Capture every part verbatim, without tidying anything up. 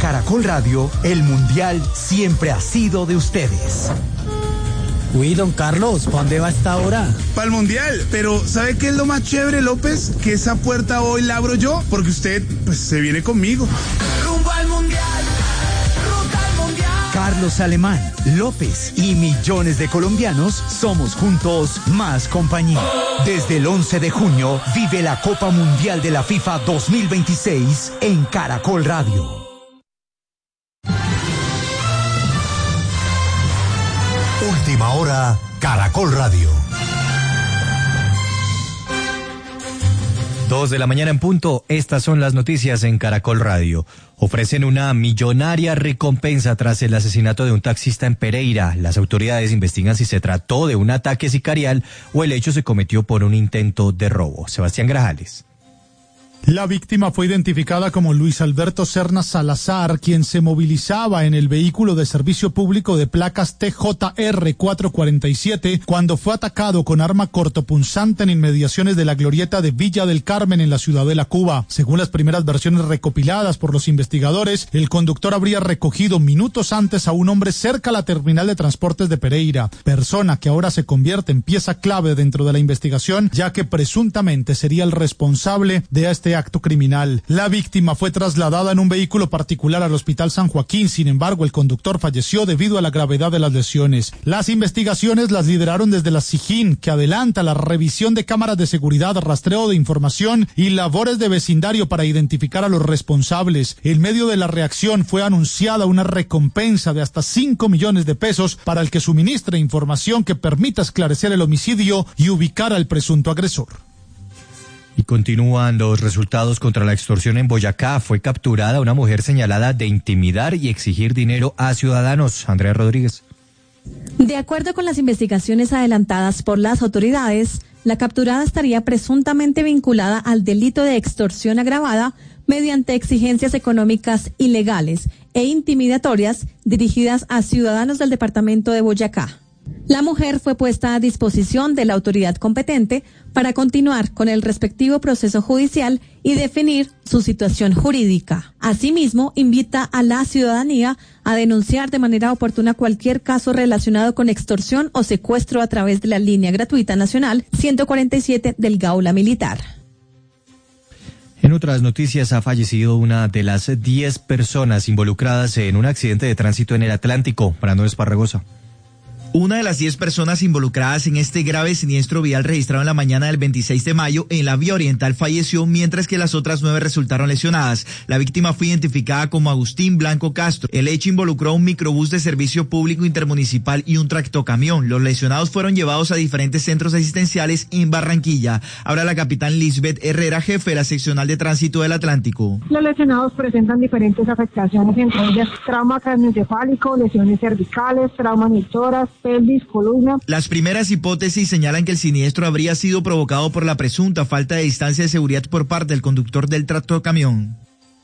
Caracol Radio, el Mundial siempre ha sido de ustedes. Uy, don Carlos, ¿para dónde va a esta hora? Para el Mundial, pero ¿sabe qué es lo más chévere, López? Que esa puerta hoy la abro yo, porque usted, pues, se viene conmigo. Rumbo al Mundial, ruta al Mundial. Carlos Alemán, López y millones de colombianos somos juntos más compañía. Desde el once de junio, vive la Copa Mundial de la FIFA dos mil veintiséis en Caracol Radio. Última hora, Caracol Radio. Dos de la mañana en punto, estas son las noticias en Caracol Radio. Ofrecen una millonaria recompensa tras el asesinato de un taxista en Pereira. Las autoridades investigan si se trató de un ataque sicarial o el hecho se cometió por un intento de robo. Sebastián Grajales. La víctima fue identificada como Luis Alberto Serna Salazar, quien se movilizaba en el vehículo de servicio público de placas T J R cuatrocientos cuarenta y siete cuando fue atacado con arma cortopunzante en inmediaciones de la glorieta de Villa del Carmen en la Ciudadela, Cuba. Según las primeras versiones recopiladas por los investigadores, el conductor habría recogido minutos antes a un hombre cerca a la terminal de transportes de Pereira, persona que ahora se convierte en pieza clave dentro de la investigación, ya que presuntamente sería el responsable de este acto criminal. La víctima fue trasladada en un vehículo particular al Hospital San Joaquín, sin embargo el conductor falleció debido a la gravedad de las lesiones. Las investigaciones las lideraron desde la SIJIN, que adelanta la revisión de cámaras de seguridad, rastreo de información y labores de vecindario para identificar a los responsables. En medio de la reacción fue anunciada una recompensa de hasta cinco millones de pesos para el que suministre información que permita esclarecer el homicidio y ubicar al presunto agresor. Y continúan los resultados contra la extorsión en Boyacá. Fue capturada una mujer señalada de intimidar y exigir dinero a ciudadanos. Andrea Rodríguez. De acuerdo con las investigaciones adelantadas por las autoridades, la capturada estaría presuntamente vinculada al delito de extorsión agravada mediante exigencias económicas ilegales e intimidatorias dirigidas a ciudadanos del departamento de Boyacá. La mujer fue puesta a disposición de la autoridad competente para continuar con el respectivo proceso judicial y definir su situación jurídica. Asimismo, invita a la ciudadanía a denunciar de manera oportuna cualquier caso relacionado con extorsión o secuestro a través de la línea gratuita nacional ciento cuarenta y siete del Gaula Militar. En otras noticias, ha fallecido una de las diez personas involucradas en un accidente de tránsito en el Atlántico. Brandon Esparragosa. Una de las diez personas involucradas en este grave siniestro vial registrado en la mañana del veintiséis de mayo en la vía oriental falleció, mientras que las otras nueve resultaron lesionadas. La víctima fue identificada como Agustín Blanco Castro. El hecho involucró a un microbús de servicio público intermunicipal y un tractocamión. Los lesionados fueron llevados a diferentes centros asistenciales en Barranquilla. Ahora la capitán Lisbeth Herrera, jefe de la seccional de tránsito del Atlántico. Los lesionados presentan diferentes afectaciones, entre ellas trauma craneoencefálico, lesiones cervicales, trauma en el tórax, pelvis, columna. Las primeras hipótesis señalan que el siniestro habría sido provocado por la presunta falta de distancia de seguridad por parte del conductor del tractocamión.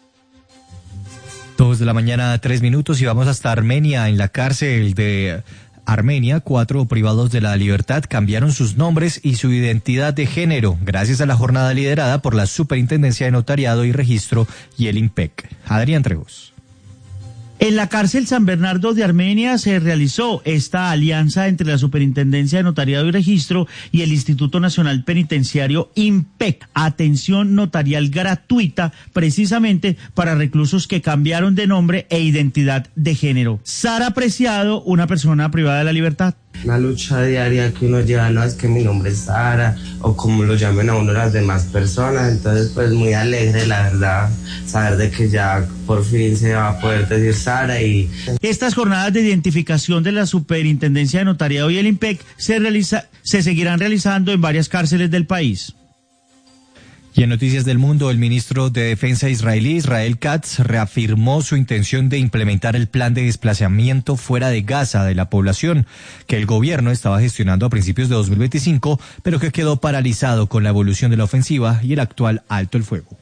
Dos de la mañana, tres minutos, y vamos hasta Armenia. En la cárcel de Armenia, cuatro privados de la libertad cambiaron sus nombres y su identidad de género, gracias a la jornada liderada por la Superintendencia de Notariado y Registro y el IMPEC. Adrián Trejos. En la cárcel San Bernardo de Armenia se realizó esta alianza entre la Superintendencia de Notariado y Registro y el Instituto Nacional Penitenciario IMPEC, atención notarial gratuita precisamente para reclusos que cambiaron de nombre e identidad de género. Sara Preciado, una persona privada de la libertad. Una lucha diaria que uno lleva, no es que mi nombre es Sara, o como lo llamen a uno las demás personas, entonces pues muy alegre la verdad, saber de que ya por fin se va a poder decir Sara. Y estas jornadas de identificación de la Superintendencia de Notariado y el IMPEC se realiza, se seguirán realizando en varias cárceles del país. Y en Noticias del Mundo, el ministro de Defensa israelí, Israel Katz, reafirmó su intención de implementar el plan de desplazamiento fuera de Gaza de la población, que el gobierno estaba gestionando a principios de dos mil veinticinco, pero que quedó paralizado con la evolución de la ofensiva y el actual alto el fuego.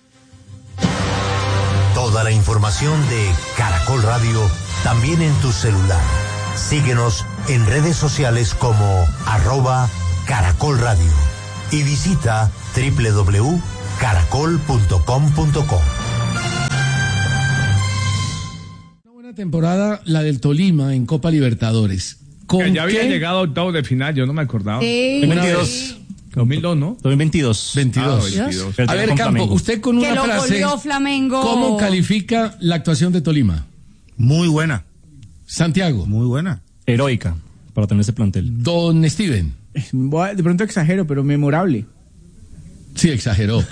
Toda la información de Caracol Radio, también en tu celular. Síguenos en redes sociales como arroba Caracol Radio y visita doble u doble u doble u punto caracol punto com. caracol punto com punto co. temporada la del Tolima en Copa Libertadores. ¿Con que ya había qué? llegado a octavos de final, yo no me acordaba. Sí. dos mil veintidós. dos mil dos, ¿no? dos mil veintidós. veintidós. Ah, veintidós. A ver, Campo, usted con Que una lo frase, goleó Flamengo. ¿cómo califica la actuación de Tolima? Muy buena. Santiago. Muy buena. Heroica, para tener ese plantel. Don Steven. De pronto exagero, pero memorable. Sí, exageró.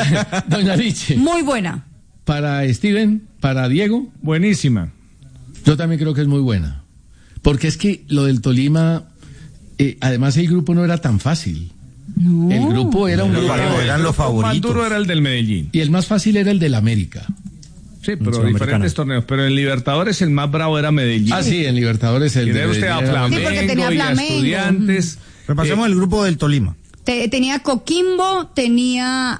Doña Liche. Muy buena. Para Steven, para Diego. Buenísima. Yo también creo que es muy buena. Porque es que lo del Tolima, eh, además el grupo no era tan fácil. No. El grupo era un Los grupo. favoritos, eran los El más favoritos. duro era el del Medellín. Y el más fácil era el del América. Sí, pero diferentes torneos. Pero en Libertadores el más bravo era Medellín. Ah, sí, en Libertadores el de Tiene usted a Medellín era- Sí, porque Flamengo tenía y a Flamengo. Estudiantes. Repasemos Eh, el grupo del Tolima. Te- tenía Coquimbo, tenía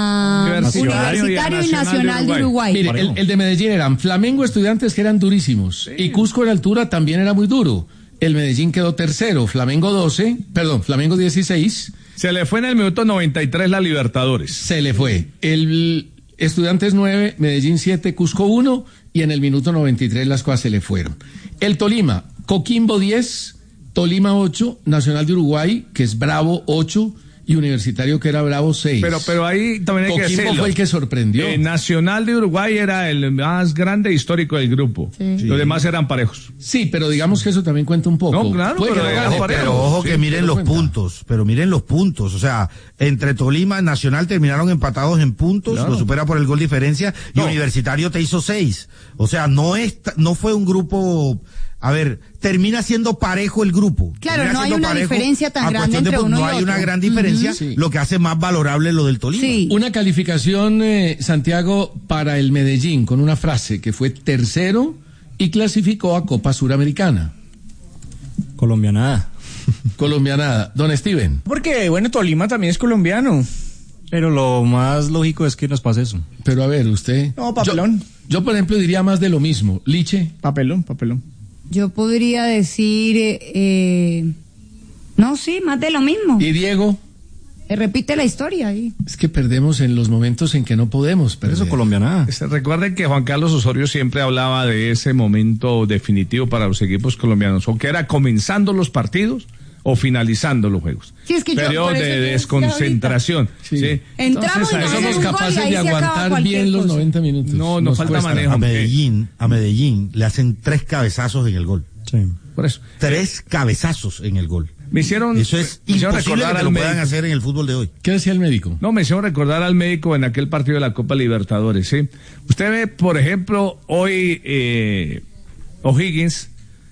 a Universitario Universitario y y Nacional de Uruguay. Mire, el, el de Medellín eran Flamengo, Estudiantes, que eran durísimos. Y Cusco en altura también era muy duro. El Medellín quedó tercero, Flamengo doce, perdón, Flamengo dieciséis. Se le fue en el minuto noventa y tres la Libertadores. Se le fue. El Estudiantes nueve, Medellín siete, Cusco uno, y en el minuto noventa y tres las cosas se le fueron. El Tolima, Coquimbo diez, Tolima ocho, Nacional de Uruguay, que es bravo, ocho, y Universitario, que era bravo, seis. Pero, pero ahí también hay que Coquimbo decirlo. fue el que sorprendió. Eh, Nacional de Uruguay era el más grande histórico del grupo. Sí. Los demás eran parejos. Sí, pero digamos que eso también cuenta un poco. No, claro, Puede pero que no digamos, gane, parejo. Pero ojo sí, que miren pero los cuenta. puntos, pero miren los puntos, o sea, entre Tolima y Nacional terminaron empatados en puntos, Claro. lo supera por el gol diferencia, y No. Universitario te hizo seis. O sea, no es, no fue un grupo, a ver, termina siendo parejo el grupo. Claro, Termina no hay siendo una diferencia tan a grande cuestión de entre pu- uno No y hay otro. una gran diferencia, Ujú. Sí. lo que hace más valorable lo del Tolima. Sí. Una calificación, eh, Santiago, para el Medellín, con una frase que fue tercero y clasificó a Copa Suramericana. Colombianada. Colombianada. Don Steven. Porque, bueno, Tolima también es colombiano. Pero lo más lógico es que nos pase eso. Pero a ver, usted. No, papelón. Yo, yo, por ejemplo, diría más de lo mismo. Liche. Papelón, papelón. Yo podría decir, eh, eh, no, sí, más de lo mismo. Y Diego. Eh, repite la historia ahí. Es que perdemos en los momentos en que no podemos perder. Eso, colombianada. Este, Recuerden que Juan Carlos Osorio siempre hablaba de ese momento definitivo para los equipos colombianos, o que era comenzando los partidos o finalizando los juegos. Sí, es que yo- Periodo por eso de yo decía desconcentración. Sí. ¿sí? Entramos y Ahí nos somos hacen un gol y capaces ahí de se acaba aguantar cualquier bien los cosa. noventa minutos. No, nos falta cuesta. manejo. A Medellín, a Medellín le hacen tres cabezazos en el gol. Sí. Por eso. Tres cabezazos en el gol. Me hicieron, Eso es me hicieron imposible recordar que al lo puedan médico. hacer en el fútbol de hoy. ¿Qué decía el médico? No, me hicieron recordar al médico en aquel partido de la Copa Libertadores, ¿sí? Usted ve, por ejemplo, hoy eh, O'Higgins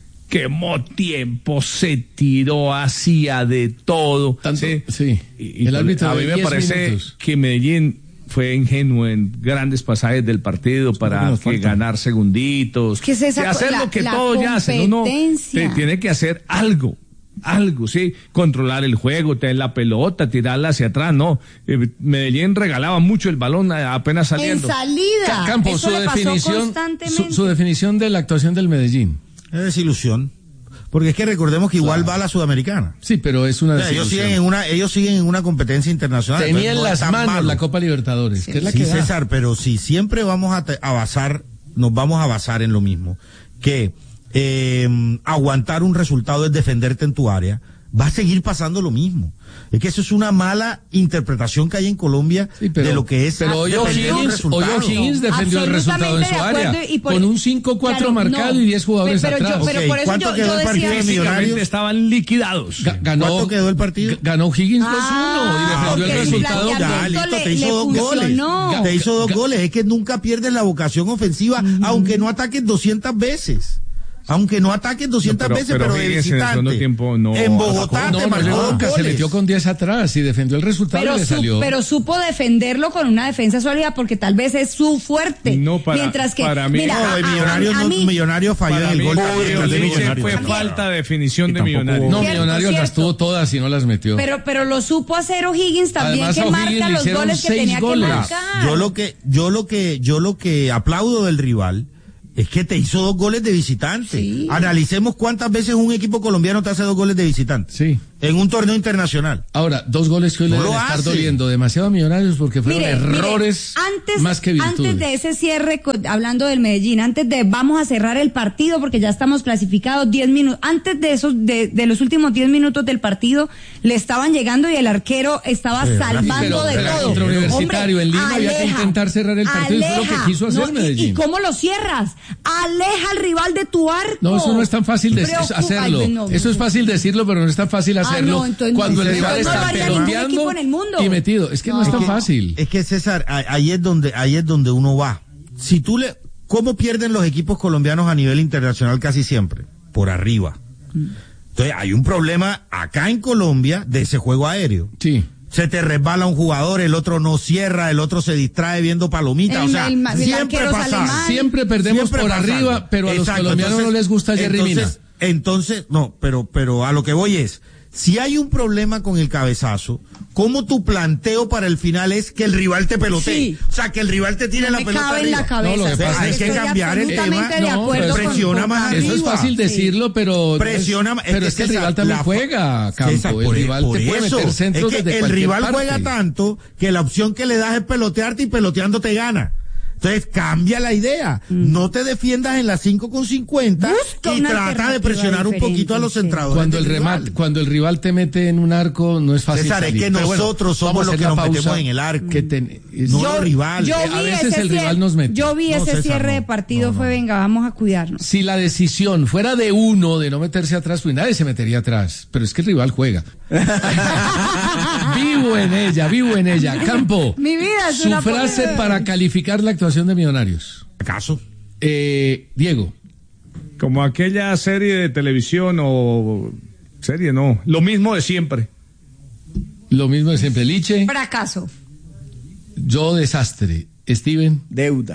quemó tiempo, se tiró, hacía de todo. Tanto- ¿sí? sí. Y, y El árbitro a de mí me diez parece minutos. que Medellín fue ingenuo en grandes pasajes del partido para nos que falta. ganar segunditos. Es que es esa De hacer co- la- lo que la todos ya hacen. Uno competencia. te- tiene que hacer algo. Algo, sí, controlar el juego, tener la pelota, tirarla hacia atrás, no. Eh, Medellín regalaba mucho el balón a- apenas saliendo. En salida. Ca- Campo, Eso su le pasó definición, constantemente. su, su definición de la actuación del Medellín. Es desilusión. Porque es que recordemos que igual va a la Sudamericana. Sí, pero es una O sea, ellos desilusión. siguen en una, ellos siguen en una competencia internacional. Tenía en entonces no las es tan manos malo. la Copa Libertadores, que es la Sí, que da. César, pero si siempre vamos a, te- a basar, nos vamos a basar en lo mismo, que eh, aguantar un resultado es defenderte en tu área, va a seguir pasando lo mismo. Es que eso es una mala interpretación que hay en Colombia pero- de lo que es pero hoy defender un O'Higgins- resultado. hoy O'Higgins defendió el resultado en su Absolutamente de área, acuerdo, y por- con un cinco cuatro Claro, marcado no. y diez jugadores Pero yo- atrás. pero Ok, por eso ¿cuánto yo- quedó yo el decía- partido de Físicamente Millonarios? estaban liquidados. Ga- ganó, ¿Cuánto quedó el partido? G- Ganó O'Higgins dos uno Ah, y defendió ok, el el resultado. planteamiento Ya, listo, le- te hizo le dos goles. funcionó. Te hizo dos Ga- goles. Es que nunca pierdes la vocación ofensiva, aunque no ataques doscientas veces. Aunque no ataques doscientas No, pero- veces, pero pero, de O'Higgins en el visitante. segundo tiempo no en Bogotá No, te no, marcó no, dos nunca se goles. metió con diez atrás y defendió el resultado y Pero, le su- salió. pero supo defenderlo con una defensa sólida porque tal vez es su fuerte. No, para- Mientras que, para mí- mira, No, a- el a- Millonarios a no- mí- Millonarios falló Para en el mí, gol. Julio también, el de Liche Millonarios. fue falta de definición Y de tampoco- Millonarios. No, Cierto, Millonarios cierto. las tuvo todas y no las metió. Pero, pero lo supo hacer O'Higgins también, Además, que a O'Higgins marca le los hicieron goles que seis tenía goles. que marcar. Yo lo que, yo lo que, yo lo que aplaudo del rival es que te hizo dos goles de visitante. Sí. Analicemos cuántas veces un equipo colombiano te hace dos goles de visitante. Sí. en un torneo internacional. Ahora, dos goles que hoy no le deben estar hace. doliendo demasiado a Millonarios porque fueron mire, errores mire, antes, más que virtudes. Antes de ese cierre, hablando del Medellín, antes de vamos a cerrar el partido porque ya estamos clasificados diez minutos, antes de esos, de, de los últimos diez minutos del partido, le estaban llegando y el arquero estaba sí, salvando de todo. Contra Universitario Hombre, en Lima aleja, había que intentar cerrar el partido aleja, y fue lo que quiso hacer no, Medellín. ¿Y, ¿Y cómo lo cierras? Aleja al rival de tu arco. No, eso no es tan fácil de Preocupa, hacerlo. Ay, no, eso es fácil decirlo, pero no es tan fácil hacerlo. Ah, no, entonces, cuando el rival está peloteando y metido. Es que no, no es tan es que, fácil. Es que César, ahí es donde, ahí es donde uno va. Si tú le, ¿cómo pierden los equipos colombianos a nivel internacional casi siempre? Por arriba. Entonces hay un problema acá en Colombia de ese juego aéreo. Sí. Se te resbala un jugador, el otro no cierra, el otro se distrae viendo palomitas, o sea, el, el, siempre pasa. Siempre perdemos siempre por pasando. arriba, pero a Exacto. los colombianos entonces, no les gusta Jerry entonces, Mina. Entonces, no, pero, pero a lo que voy es, si hay un problema con el cabezazo, ¿cómo tu planteo para el final es que el rival te pelotee? Sí. O sea, que el rival te tire no la pelota arriba. La cabeza. No, lo que pasa es que hay que cambiar el tema. No, presiona con, más con arriba. Eso es fácil decirlo, pero presiona es, pero es que el rival también la, juega, Campo. Esa, por, el rival por te eso, puede meter centros es que desde el rival parte. juega tanto que la opción que le das es pelotearte y peloteando te gana. Entonces cambia la idea, mm. no te defiendas en las cinco con cincuenta y trata de presionar un poquito a los centradores. Cuando el remate, cuando el rival te mete en un arco no es fácil. César, salir. es que Pero nosotros bueno, somos los que nos metemos en el arco. Que te, no yo, los rivales. A veces el rival nos mete. Yo vi no, ese César, cierre no. de partido no, no. fue venga, vamos a cuidarnos. Si la decisión fuera de uno de no meterse atrás, pues nadie se metería atrás. Pero es que el rival juega. Vivo en ella, vivo en ella. Campo. Mi vida es su una frase poder. Para calificar la actuación de Millonarios. ¿Acaso? Eh, Diego. Como aquella serie de televisión o serie, no. Lo mismo de siempre. Lo mismo de siempre. Liche. Fracaso. Yo desastre. Steven. Deuda.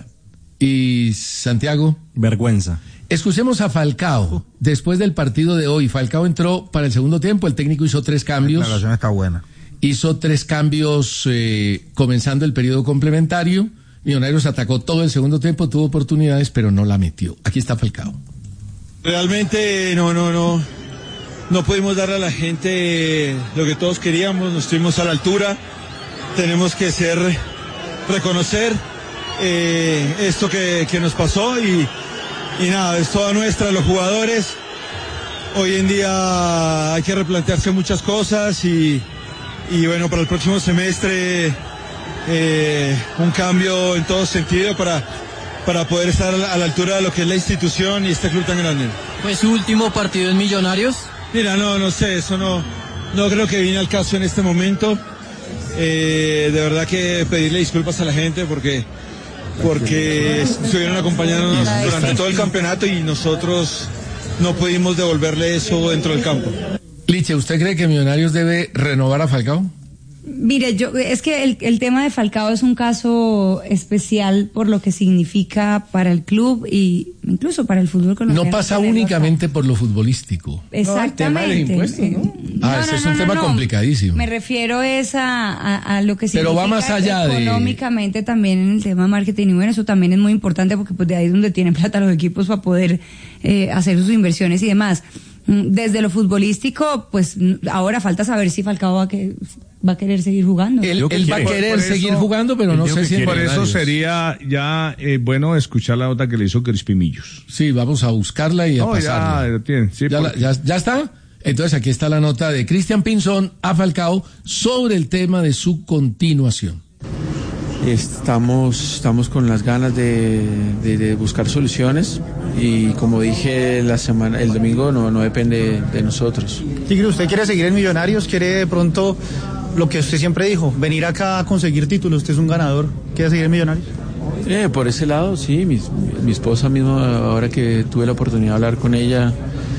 Y Santiago. Vergüenza. Escuchemos a Falcao. Después del partido de hoy, Falcao entró para el segundo tiempo. El técnico hizo tres cambios. La relación está buena. Hizo tres cambios eh, comenzando el periodo complementario. Millonarios atacó todo el segundo tiempo, tuvo oportunidades, pero no la metió. Aquí está Falcao. Realmente no, no, no. No pudimos darle a la gente lo que todos queríamos, no estuvimos a la altura. Tenemos que ser, reconocer eh, esto que, que nos pasó y, y nada, es toda nuestra, los jugadores. Hoy en día hay que replantearse muchas cosas y, y bueno, para el próximo semestre... Eh, un cambio en todo sentido para, para poder estar a la, a la altura de lo que es la institución y este club tan grande. ¿Fue su último partido en Millonarios? Mira, no, no sé, eso no, no creo que viene al caso en este momento. Eh, de verdad que pedirle disculpas a la gente porque, porque estuvieron acompañándonos durante todo el campeonato y nosotros no pudimos devolverle eso dentro del campo. Liche, ¿usted cree que Millonarios debe renovar a Falcao? Mire, yo es que el, el tema de Falcao es un caso especial por lo que significa para el club y incluso para el fútbol colombiano. No pasa únicamente por lo futbolístico. Exactamente. No, el tema de impuestos, ¿no? Ah, no, ese no, es un no, tema no. complicadísimo. Me refiero es a, a, a lo que significa Pero va más allá económicamente de... también en el tema de marketing y bueno, eso también es muy importante porque pues de ahí es donde tienen plata los equipos para poder eh, hacer sus inversiones y demás. Desde lo futbolístico, pues ahora falta saber si Falcao va a que va a querer seguir jugando. Él, él va a querer eso, seguir jugando, pero no sé si por eso sería ya eh, bueno escuchar la nota que le hizo Crispy Millos. Sí, vamos a buscarla y a no, pasarla. Ya, tiene, sí, ¿Ya, porque... la, ya, ¿Ya está? Entonces aquí está la nota de Cristian Pinzón a Falcao sobre el tema de su continuación. Estamos, estamos con las ganas de, de, de buscar soluciones y como dije la semana, el domingo no, no depende de nosotros. Tigre, ¿usted quiere seguir en Millonarios? ¿Quiere de pronto lo que usted siempre dijo, venir acá a conseguir títulos? Usted es un ganador. ¿Quiere seguir en Millonarios? Eh, por ese lado, sí. Mi, mi esposa mismo, ahora que tuve la oportunidad de hablar con ella,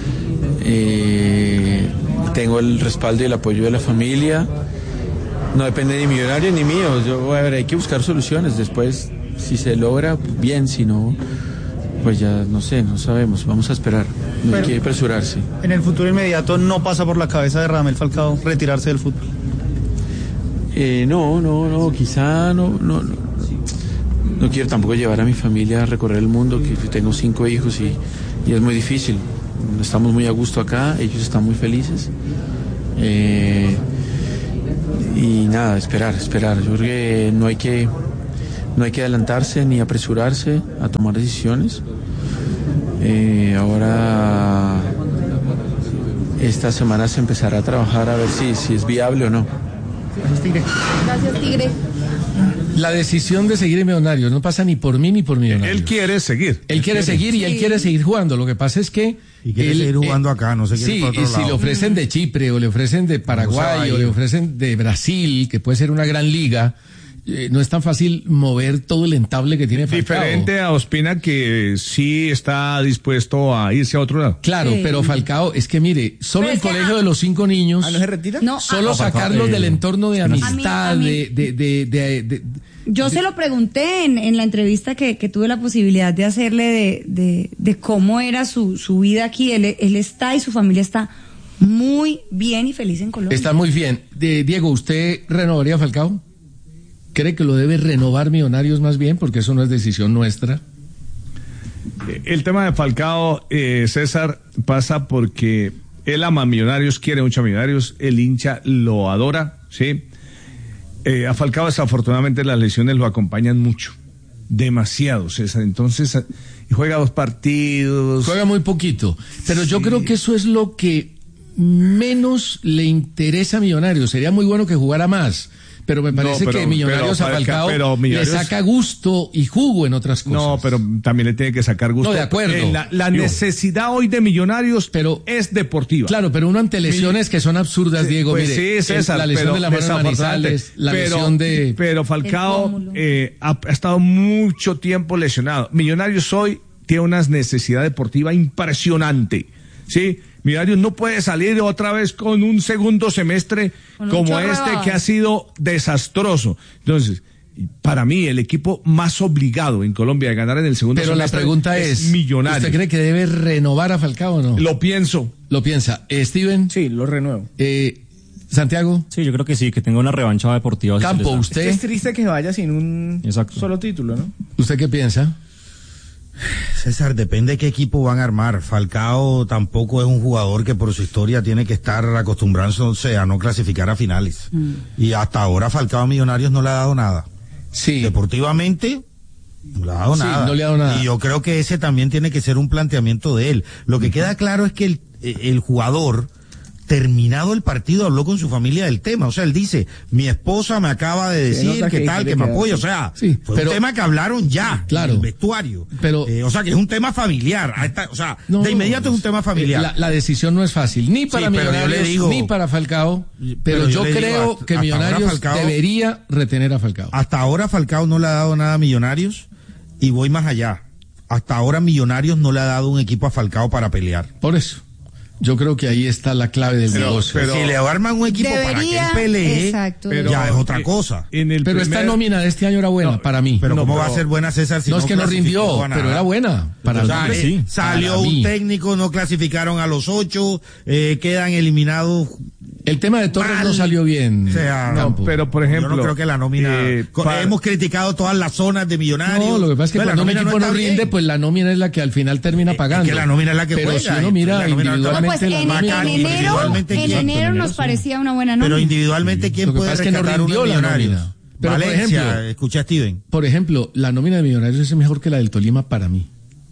eh, tengo el respaldo y el apoyo de la familia. No depende ni Millonarios ni mío. Yo, a ver, hay que buscar soluciones. Después, si se logra, bien. Si no, pues ya no sé, no sabemos. Vamos a esperar. No Pero, hay que apresurarse. En el futuro inmediato no pasa por la cabeza de Radamel Falcao retirarse del fútbol. Eh, no, no, no. Quizá no, no, no. No quiero tampoco llevar a mi familia a recorrer el mundo. Que tengo cinco hijos y, y es muy difícil. Estamos muy a gusto acá. Ellos están muy felices. Eh, y nada, esperar, esperar. Yo creo que no hay que, no hay que adelantarse ni apresurarse a tomar decisiones. Eh, ahora, esta semana se empezará a trabajar a ver si, si es viable o no. Gracias, Tigre. Gracias, Tigre. La decisión de seguir en Millonarios no pasa ni por mí ni por Millonarios. Él quiere seguir. Él quiere seguir y él quiere seguir jugando. Lo que pasa es que... Y quiere él, seguir jugando eh, acá, no se quiere sí, ir para otro y si lado. le ofrecen de Chipre o le ofrecen de Paraguay No o le ofrecen de Brasil, que puede ser una gran liga, eh, no es tan fácil mover todo el entable que tiene Falcao. Diferente a Ospina, que sí está dispuesto a irse a otro lado. Claro, Sí. pero Falcao, es que mire, solo Pero el es que, colegio ah, de los cinco niños... ¿Ah, no se retira? No, Solo ah, sacarlos eh, del entorno de a mí- amistad, a mí- de... de, de, de, de- Yo se lo pregunté en, en la entrevista que, que tuve la posibilidad de hacerle de, de, de cómo era su, su vida aquí. Él, él está y su familia está muy bien y feliz en Colombia. Está muy bien. De, Diego, ¿usted renovaría a Falcao? ¿Cree que lo debe renovar Millonarios más bien? Porque eso no es decisión nuestra. El tema de Falcao, eh, César, pasa porque él ama a Millonarios, quiere mucho a Millonarios, el hincha lo adora, ¿sí? Eh, a Falcao desafortunadamente las lesiones lo acompañan mucho, demasiado, César. Entonces, eh, juega dos partidos. Juega muy poquito. Pero yo Sí. creo que eso es lo que menos le interesa a Millonarios. Sería muy bueno que jugara más. Pero me parece No, pero- que Millonarios pero a Falcao pero Millonarios- le saca gusto y jugo en otras cosas. No, pero también le tiene que sacar gusto. No, de acuerdo. Eh, la la Yo- necesidad hoy de Millonarios pero es deportiva. Claro, pero uno ante lesiones que son absurdas, Sí, Diego. pues mire, sí, César, la lesión pero de la mano de desafortunadamente, Manizales, la pero- lesión de... Pero Falcao eh, ha, ha estado mucho tiempo lesionado. Millonarios hoy tiene una necesidad deportiva impresionante, ¿sí? Millonarios no puede salir otra vez con un segundo semestre Con un como chorro de este bajas. que ha sido desastroso. Entonces, para mí, el equipo más obligado en Colombia de ganar en el segundo Pero la semestre pregunta es, Millonarios. ¿usted cree que debe renovar a Falcao o no? Lo pienso. Lo piensa. Eh, Steven. Sí, lo renuevo. Eh, Santiago. Sí, yo creo que sí, que tenga una revancha deportiva. Campo, si Es, ¿usted? que es triste que vaya sin un Exacto. solo título, ¿no? ¿Usted qué piensa? César, depende de qué equipo van a armar. Falcao tampoco es un jugador que por su historia tiene que estar acostumbrándose a no clasificar a finales. Mm. Y hasta ahora Falcao a Millonarios no le ha dado nada. Sí. Deportivamente, no le ha dado Sí, nada. no le ha dado nada. Y yo creo que ese también tiene que ser un planteamiento de él. Lo que queda claro es que el, el jugador, terminado el partido, habló con su familia del tema. O sea, él dice, mi esposa me acaba de Se decir nota que que tal, quiere que me quedar. apoya. O sea, Sí, fue pero- un tema que hablaron ya, Claro. en el vestuario. Pero- Eh, o sea, que es un tema familiar. Ahí está, o sea, No, de inmediato es un tema familiar. La, la decisión no es fácil, ni para Sí, pero yo Millonarios, le digo- ni para Falcao. Pero, pero yo yo, le digo, creo hasta- que hasta ahora Millonarios Falcao- debería retener a Falcao. Hasta ahora Falcao no le ha dado nada a Millonarios y voy más allá. Hasta ahora Millonarios no le ha dado un equipo a Falcao para pelear. Por eso. Yo creo que ahí está la clave del Pero- negocio. pero- si le arman un equipo para que él pelee, exacto. pero- ya es otra cosa. En el pero esta primer- nómina de este año era buena para mí. Pero No, ¿cómo pero- va a ser buena César si no no es que no clasificó rindió, a nada? pero era buena. Para O sea, mí, eh, sí. salió Para un mí. técnico, no clasificaron a los ocho, eh, quedan eliminados. El tema de Torres Mal. no salió bien. O sea, Campo. Pero, por yo ejemplo. no creo que la nómina. eh, co- pa- hemos criticado todas las zonas de Millonarios. No, lo que pasa es que Pues la cuando un nómina equipo no, está rinde, bien. pues la nómina es la que al final termina pagando. que la nómina es la que Pero juega, si uno y mira la nómina- No, individualmente pues la en, nómina- en enero, individualmente, en ¿quién? enero nos Sí. parecía una buena nómina. Pero individualmente, ¿quién Lo que puede pasa es que no rescatar uno rindió de la Millonarios? nómina. Pero, por Valencia, ejemplo- escucha a Steven. Por ejemplo, la nómina de Millonarios es mejor que la del Tolima para mí.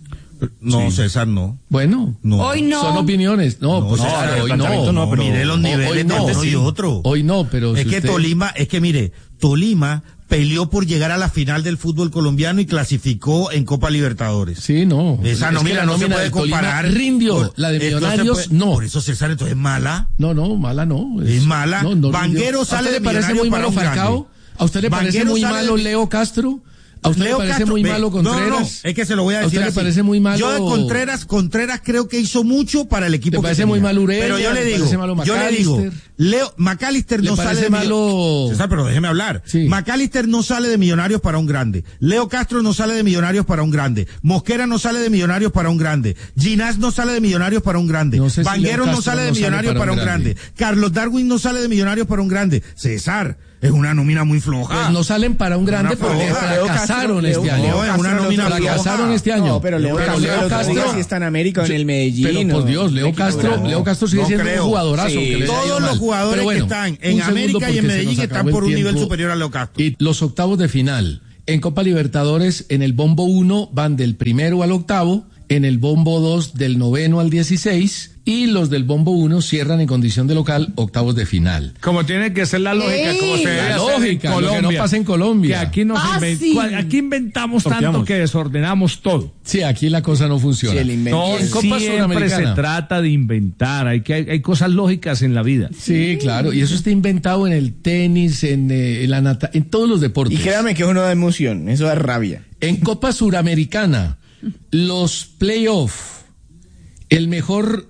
No, César, no. Bueno, No. Hoy no. son opiniones. No, No, pues César, claro, el hoy planteamiento no. no, pero mire los Hoy- niveles hoy de no. uno y otro. Hoy no, pero Es si que usted- Tolima, es que mire, Tolima peleó por llegar a la final del fútbol colombiano y clasificó en Copa Libertadores. Sí, no. Esa Es nómina que la no se nómina puede del Tolima comparar. rindió. Por- La de eh, no se Millonarios, puede- no. Por eso César entonces es mala. No, no, mala no. Es mala. no, no Vanguero rindió. sale ¿A usted de le parece Millonarios muy para malo un Falcao? grande. ¿A usted le parece Vanguero muy sale malo de- Leo Castro? ¿A usted Leo le parece Castro, muy ve, malo no, no, Contreras? no, es que se lo voy a ¿A decir usted le así. parece muy malo? Yo de Contreras, Contreras creo que hizo mucho para el equipo. ¿Le que parece tenía. muy mal Ureña? Pero yo le ¿Le digo, parece malo yo le digo, McAllister? Leo, McAllister ¿Le no sale parece de malo? César, pero déjeme hablar. Sí. McAllister no sale de Millonarios para un grande. Leo Castro no sale de Millonarios para un grande. Mosquera no sale de Millonarios para un grande. Ginás no sale de Millonarios para un grande. No sé si Vanguero Leo no Castro sale de no sale Millonarios para para un un grande. grande. Carlos Darwin no sale de Millonarios para un grande. César, es una nómina muy floja. Pues no salen para un grande Una porque floja. fracasaron Leo este Castro- año. Leo No, es una Castro nómina el otro día- Fracasaron este año. No, pero Leo Castro, el otro día sí está en América, en el Medellín. Pero por o- Dios, Leo equipo Castro, grande. Leo Castro sigue No siendo creo. un jugadorazo. Sí. aunque le haya ido Todos los mal. jugadores bueno, que están en un segundo América y en porque se Medellín nos están acabó por el un nivel tiempo. superior a Leo Castro. Y los octavos de final. En Copa Libertadores, en el bombo uno van del primero al octavo, en el bombo dos del noveno al dieciséis, y los del bombo uno cierran en condición de local octavos de final. Como tiene que ser la lógica, ¡Ey! como se debe La hacer lógica, en lo que Colombia. no pasa en Colombia. Que aquí, nos Fácil. inven- aquí inventamos tanto Sorteamos. que desordenamos todo. Sí, aquí la cosa no funciona. Sí, el invento. No, en Copa Siempre Sudamericana. se trata de inventar, hay, que, hay, hay cosas lógicas en la vida. Sí, claro, y eso está inventado en el tenis, en, eh, en la nata, en todos los deportes. Y créame que eso no da emoción, eso da rabia. En Copa Suramericana, los playoffs, el mejor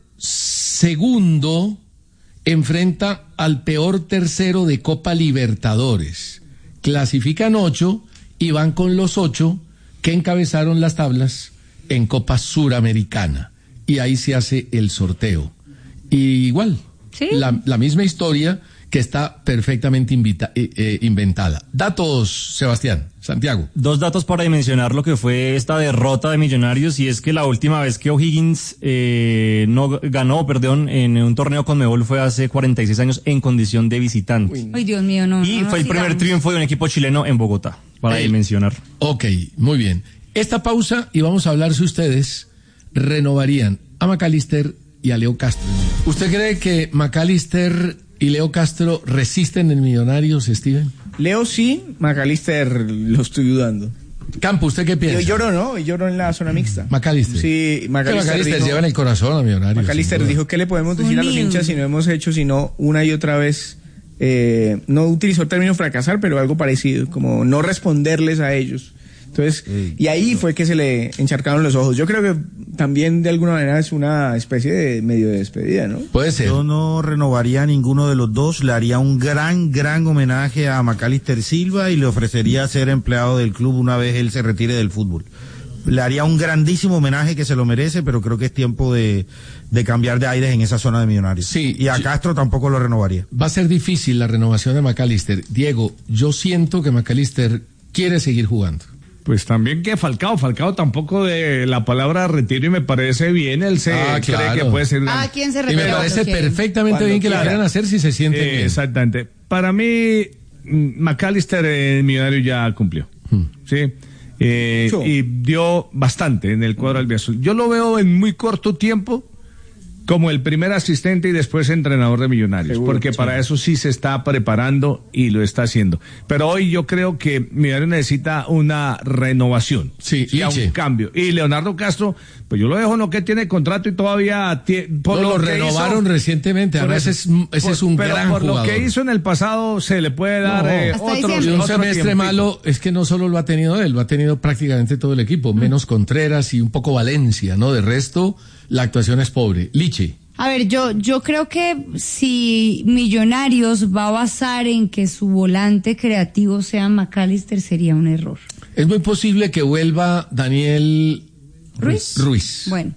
segundo enfrenta al peor tercero de Copa Libertadores. Clasifican ocho y van con los ocho que encabezaron las tablas en Copa Suramericana. Y ahí se hace el sorteo. Y igual, la, la misma historia que está perfectamente invita, eh, eh, inventada. Datos, Sebastián, Santiago. Dos datos para dimensionar lo que fue esta derrota de Millonarios, y es que la última vez que O'Higgins eh, no ganó, perdón, en un torneo con Conmebol fue hace cuarenta y seis años en condición de visitante. Ay, Dios mío, no. Y no, fue no el primer sigamos. triunfo de un equipo chileno en Bogotá, para Ey. dimensionar. Ok, muy bien. Esta pausa y vamos a hablar si ustedes renovarían a McAllister y a Leo Castro. ¿Usted cree que McAllister y Leo Castro resisten en Millonarios, Steven? Leo sí, McAllister lo estoy dudando. Campo, ¿usted qué piensa? Yo lloro, ¿no? Yo lloro en la zona mixta. McAllister. Sí, Que McAllister, McAllister dijo, lleva en el corazón a Millonarios. McAllister sin duda. dijo, ¿qué le podemos decir a los Unido. hinchas si no hemos hecho sino una y otra vez? Eh, no utilizó el término fracasar, pero algo parecido, como no responderles a ellos. Entonces, y ahí fue que se le encharcaron los ojos. Yo creo que también de alguna manera es una especie de medio de despedida, ¿no? Puede ser. Yo no renovaría a ninguno de los dos, le haría un gran, gran homenaje a McAllister Silva y le ofrecería ser empleado del club una vez él se retire del fútbol. Le haría un grandísimo homenaje que se lo merece, pero creo que es tiempo de, de cambiar de aires en esa zona de Millonarios. Sí, y a yo- Castro tampoco lo renovaría. Va a ser difícil la renovación de McAllister. Diego, yo siento que McAllister quiere seguir jugando. Pues también que Falcao, Falcao tampoco de la palabra retiro y me parece bien, él se Ah, cree claro. que puede ser... Ah, ¿quién se Y me retira? parece ¿Quién? perfectamente Cuando bien que la quiera. vayan a hacer si se sienten Eh, bien. Exactamente. Para mí, mm, McAllister en Millonario ya cumplió. Sí. Eh, Mucho. y dio bastante en el cuadro albiazul. Yo lo veo en muy corto tiempo como el primer asistente y después entrenador de Millonarios, Seguro, porque sí. para eso sí se está preparando y lo está haciendo. Pero hoy yo creo que Millonarios necesita una renovación. Sí, y a Liche. un cambio. Y Leonardo Castro, pues yo lo dejo, no que tiene contrato y todavía tie- por No, lo que renovaron hizo- recientemente, por además eso. es, ese Por- es un pero gran por jugador. lo que hizo en el pasado se le puede dar No. eh, Hasta otro, diciembre. Y un otro semestre tiempito. malo es que no solo lo ha tenido él, lo ha tenido prácticamente todo el equipo, menos Contreras y un poco Valencia, ¿no? De resto, la actuación es pobre. Liche. A ver, yo, yo creo que si Millonarios va a basar en que su volante creativo sea McAllister sería un error. Es muy posible que vuelva Daniel Ruiz. Ruiz. Bueno,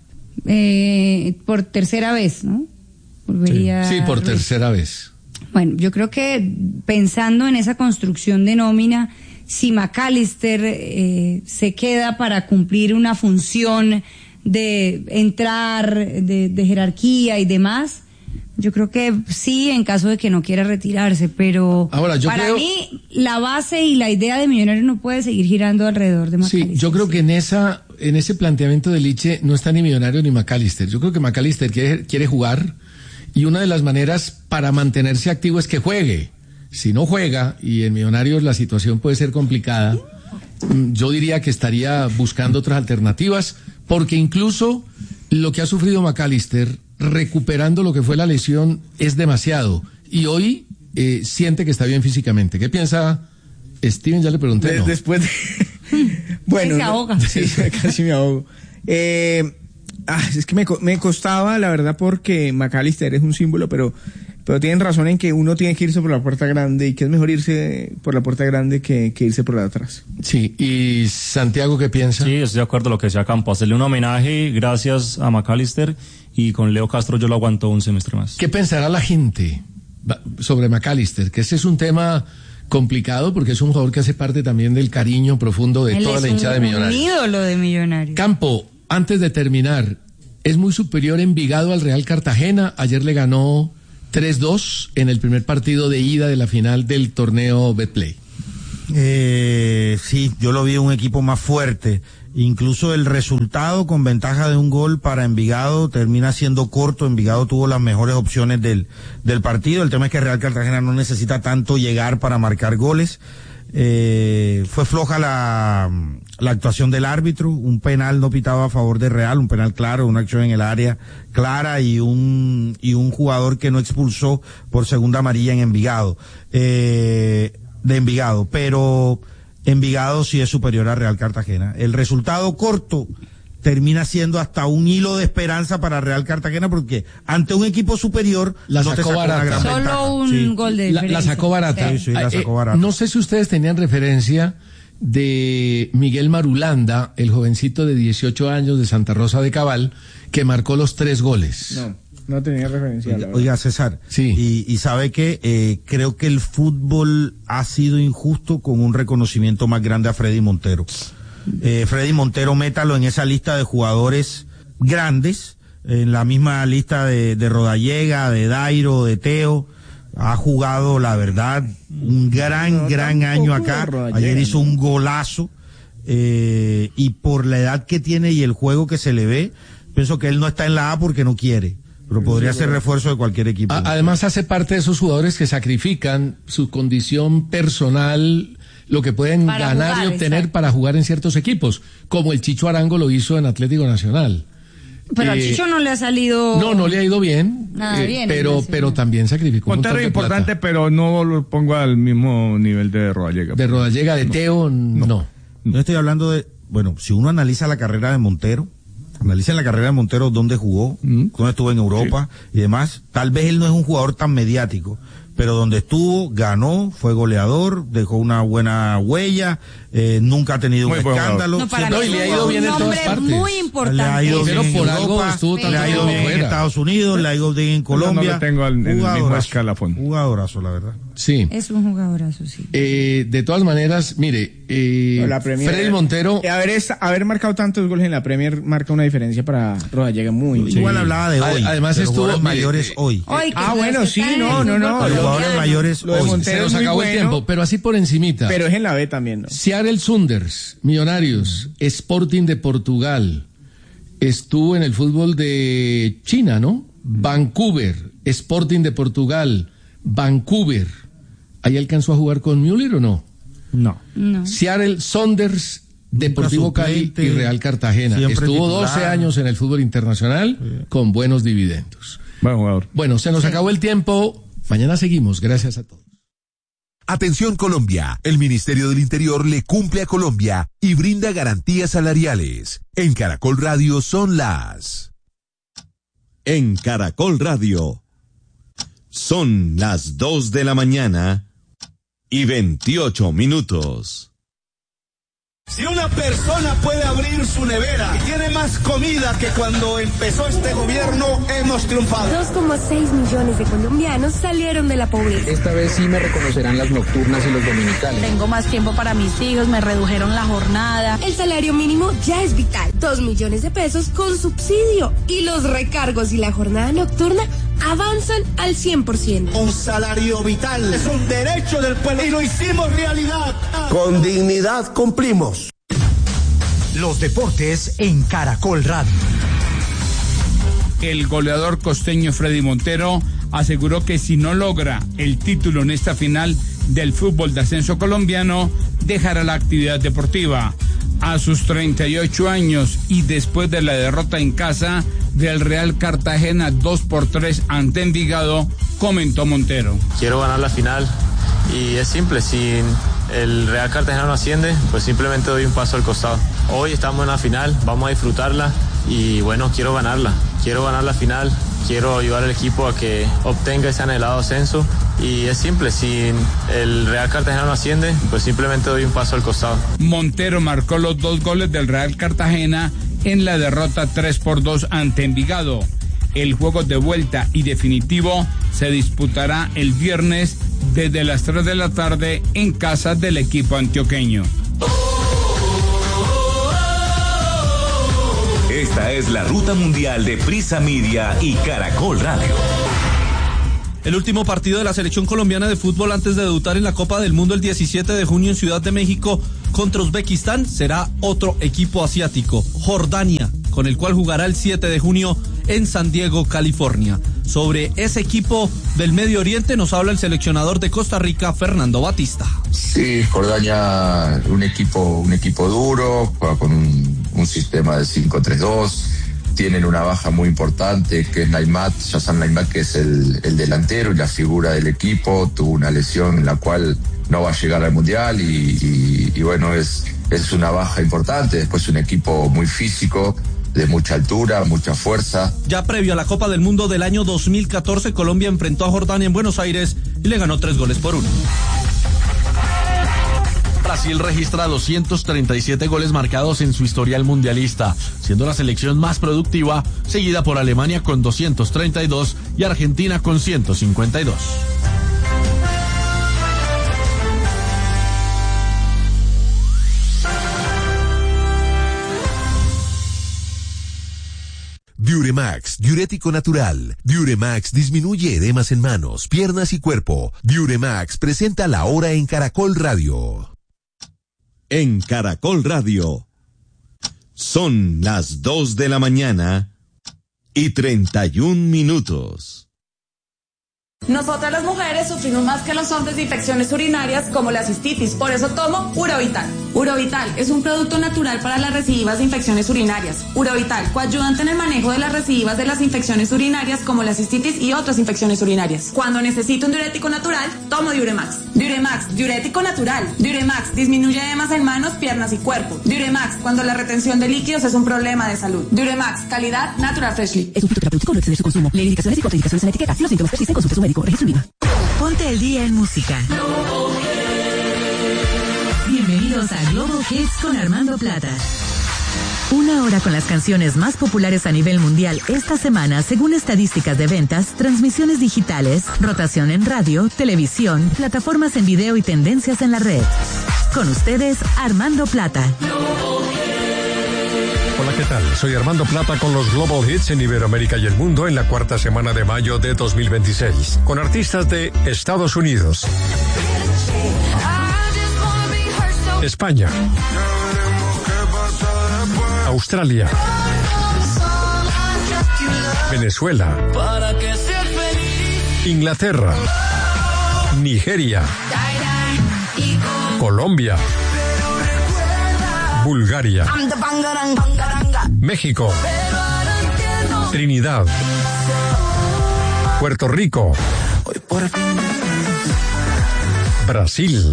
eh, por tercera vez, ¿no? Volvería Sí, por Ruiz. tercera vez. Bueno, yo creo que pensando en esa construcción de nómina, si McAllister eh, se queda para cumplir una función de entrar, de, de jerarquía y demás, yo creo que sí, en caso de que no quiera retirarse, pero Ahora, yo para creo- mí la base y la idea de Millonarios no puede seguir girando alrededor de McAllister. Sí, yo creo que en esa, en ese planteamiento de Liche no está ni Millonario ni McAllister. Yo creo que McAllister quiere, quiere jugar y una de las maneras para mantenerse activo es que juegue. Si no juega, y en Millonarios la situación puede ser complicada, mm, yo diría que estaría buscando otras alternativas, porque incluso lo que ha sufrido McAllister, recuperando lo que fue la lesión, es demasiado. Y hoy eh, siente que está bien físicamente. ¿Qué piensa Steven? Ya le pregunté. De- ¿no? Después de... bueno, Se no- ahoga. Sí, casi me ahogo. Eh, ah, es que me, co- me costaba, la verdad, porque McAllister es un símbolo, pero, pero tienen razón en que uno tiene que irse por la puerta grande y que es mejor irse por la puerta grande que, que irse por la de atrás. Sí, ¿y Santiago qué piensa? Sí, estoy de acuerdo con lo que decía Campo. Hacerle un homenaje gracias a McAllister, y con Leo Castro yo lo aguanto un semestre más. ¿Qué pensará la gente va- sobre McAllister? Que ese es un tema complicado porque es un jugador que hace parte también del cariño profundo de Él toda es la hinchada de un, un Millonarios. ídolo de Millonarios. Campo, antes de terminar, ¿es muy superior Envigado al Real Cartagena? Ayer le ganó tres dos en el primer partido de ida de la final del torneo Betplay. Eh, sí, yo lo vi un equipo más fuerte. Incluso el resultado con ventaja de un gol para Envigado termina siendo corto. Envigado tuvo las mejores opciones del, del partido. El tema es que Real Cartagena no necesita tanto llegar para marcar goles. Eh, fue floja la, la actuación del árbitro, un penal no pitado a favor de Real, un penal claro, una acción en el área clara y un, y un jugador que no expulsó por segunda amarilla en Envigado, eh, de Envigado, pero Envigado sí es superior a Real Cartagena. El resultado corto termina siendo hasta un hilo de esperanza para Real Cartagena, porque ante un equipo superior la no sacó, te sacó barata. Una gran Solo ventaja. un Sí. gol de La, diferencia. la sacó barata. Sí, sí, la sacó Eh, barata. no sé si ustedes tenían referencia de Miguel Marulanda, el jovencito de dieciocho años de Santa Rosa de Cabal, que marcó los tres goles. No, no tenía referencia. Oiga, oiga, César, sí. y, y sabe que eh, creo que el fútbol ha sido injusto con un reconocimiento más grande a Freddy Montero. Eh, Freddy Montero, métalo en esa lista de jugadores grandes, en la misma lista de, de Rodallega, de Dairo, de Teo. Ha jugado, la verdad, un gran, no, gran año acá. Ayer hizo un golazo, eh, y por la edad que tiene y el juego que se le ve, pienso que él no está en la A porque no quiere, pero podría ser refuerzo de cualquier equipo. Además hace parte de esos jugadores que sacrifican su condición personal, lo que pueden para ganar jugar, y obtener exacto. para jugar en ciertos equipos, como el Chicho Arango lo hizo en Atlético Nacional. Pero eh, a Chicho no le ha salido... No, no le ha ido bien, Nada eh, bien pero pero también sacrificó Montero un montón de importante, plata. pero no lo pongo al mismo nivel de Rodallega. De Rodallega, de no. Teo, no. no. No estoy hablando de... Bueno, si uno analiza la carrera de Montero, analiza en la carrera de Montero dónde jugó, mm. dónde estuvo en Europa sí. y demás, tal vez él no es un jugador tan mediático, pero donde estuvo, ganó, fue goleador, dejó una buena huella, eh, nunca ha tenido muy un escándalo. No, para no, y le ha ido bien en todas partes. Muy importante. Le ha ido bien pero en por Europa, algo estuvo le ha ido bien en Estados Unidos, le ha ido bien en Colombia. No lo tengo en el mismo escalafón. Jugadorazo, la verdad. Sí. Es un jugadorazo, sí. Eh, de todas maneras, mire, eh, la Premier, Freddy Montero... Eh, haber, esta, haber marcado tantos goles en la Premier marca una diferencia para Rodallega muy... Sí. Igual hablaba de hoy. Además de estuvo... Los mayores hoy. hoy ah, bueno, sí, no, no, no. Los jugadores mayores lo de hoy. Montero Se nos es muy acabó bueno, el tiempo, pero así por encimita. Pero es en la B también, ¿no? Seattle Sounders, Millonarios, Sporting de Portugal, estuvo en el fútbol de China, ¿no? Vancouver, Sporting de Portugal, Vancouver. ¿Ahí alcanzó a jugar con Müller o no? No. no. Seattle Sounders, Deportivo Cali y Real Cartagena. Estuvo titular. doce años en el fútbol internacional sí. con buenos dividendos. Buen jugador. Bueno, se nos sí. acabó el tiempo. Mañana seguimos. Gracias a todos. Atención Colombia, el Ministerio del Interior le cumple a Colombia y brinda garantías salariales. En Caracol Radio son las... En Caracol Radio son las dos de la mañana y veintiocho minutos. Si una persona puede abrir su nevera y tiene más comida que cuando empezó este gobierno, hemos triunfado. dos coma seis millones de colombianos salieron de la pobreza. Esta vez sí me reconocerán las nocturnas y los dominicales. Tengo más tiempo para mis hijos, me redujeron la jornada. El salario mínimo ya es vital. Dos millones de pesos con subsidio. Y los recargos y la jornada nocturna avanzan al cien por ciento. Un salario vital es un derecho del pueblo y lo hicimos realidad. Con dignidad cumplimos. Los deportes en Caracol Radio. El goleador costeño Freddy Montero aseguró que si no logra el título en esta final del fútbol de ascenso colombiano, dejará la actividad deportiva. A sus treinta y ocho años y después de la derrota en casa del Real Cartagena dos por tres ante Envigado, comentó Montero. Quiero ganar la final y es simple, si el Real Cartagena no asciende, pues simplemente doy un paso al costado. Hoy estamos en la final, vamos a disfrutarla y bueno, quiero ganarla, quiero ganar la final, quiero ayudar al equipo a que obtenga ese anhelado ascenso y es simple, si el Real Cartagena no asciende, pues simplemente doy un paso al costado. Montero marcó los dos goles del Real Cartagena en la derrota tres por dos ante Envigado. El juego de vuelta y definitivo se disputará el viernes desde las tres de la tarde en casa del equipo antioqueño. Esta es la ruta mundial de Prisa Media y Caracol Radio. El último partido de la selección colombiana de fútbol antes de debutar en la Copa del Mundo el diecisiete de junio en Ciudad de México contra Uzbekistán será otro equipo asiático, Jordania, con el cual jugará el siete de junio en San Diego, California. Sobre ese equipo del Medio Oriente nos habla el seleccionador de Costa Rica, Fernando Batista. Sí, Jordania, un equipo, un equipo duro, juega con un, un sistema de cinco tres dos. Tienen una baja muy importante que es Naimat, Hassan Naimat, que es el, el delantero y la figura del equipo. Tuvo una lesión en la cual no va a llegar al Mundial y, y, y bueno, es, es una baja importante. Después un equipo muy físico, de mucha altura, mucha fuerza. Ya previo a la Copa del Mundo del año dos mil catorce, Colombia enfrentó a Jordania en Buenos Aires y le ganó tres goles por uno. Brasil registra doscientos treinta y siete goles marcados en su historial mundialista, siendo la selección más productiva, seguida por Alemania con doscientos treinta y dos y Argentina con ciento cincuenta y dos. Diuremax, diurético natural. Diuremax disminuye edemas en manos, piernas y cuerpo. Diuremax presenta la hora en Caracol Radio. En Caracol Radio. Son las dos de la mañana y treinta y un minutos. Nosotras las mujeres sufrimos más que los hombres de infecciones urinarias como la cistitis, por eso tomo Urovital. Urovital es un producto natural para las recidivas de infecciones urinarias. Urovital coayudante en el manejo de las recidivas de las infecciones urinarias como la cistitis y otras infecciones urinarias. Cuando necesito un diurético natural, tomo Diuremax. Diuremax, diurético natural. Diuremax disminuye edemas en manos, piernas y cuerpo. Diuremax, cuando la retención de líquidos es un problema de salud. Diuremax, calidad Natural Freshly. Es un fitoterapéutico, no excede su consumo. Lee indicaciones y contraindicaciones en etiqueta. Si los síntomas persisten, consulte a su médico. Registro I V A. Ponte el día en música. Bienvenidos a Global Hits con Armando Plata. Una hora con las canciones más populares a nivel mundial esta semana, según estadísticas de ventas, transmisiones digitales, rotación en radio, televisión, plataformas en video y tendencias en la red. Con ustedes, Armando Plata. Hola, ¿qué tal? Soy Armando Plata con los Global Hits en Iberoamérica y el mundo en la cuarta semana de mayo de dos mil veintiséis, con artistas de Estados Unidos, España, Australia, Venezuela, Inglaterra, Nigeria, Colombia, Bulgaria, México, Trinidad, Puerto Rico, Brasil.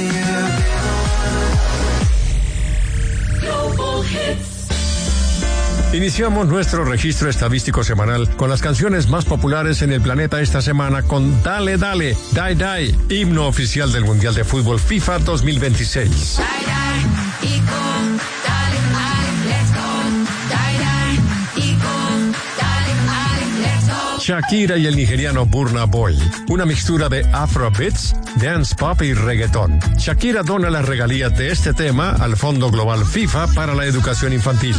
Iniciamos nuestro registro estadístico semanal con las canciones más populares en el planeta esta semana con Dale Dale, Die Die, himno oficial del Mundial de Fútbol FIFA dos mil veintiséis. Shakira y el nigeriano Burna Boy, una mixtura de Afrobeats, dance pop y reggaetón. Shakira dona las regalías de este tema al Fondo Global FIFA para la educación infantil.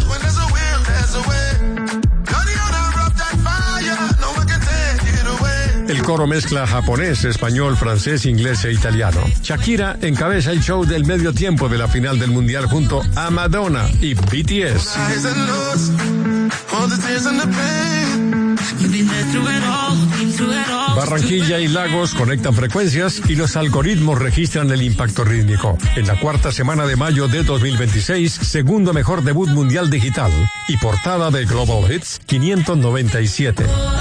El coro mezcla japonés, español, francés, inglés e italiano. Shakira encabeza el show del medio tiempo de la final del Mundial junto a Madonna y B T S. Barranquilla y Lagos conectan frecuencias y los algoritmos registran el impacto rítmico. En la cuarta semana de mayo de dos mil veintiséis, segundo mejor debut mundial digital y portada de Global Hits quinientos noventa y siete.